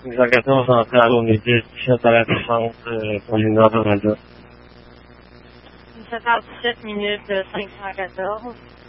514 entrée à l'unité 17 à la défense pour les Nord-Canada. 17h17 minutes 514.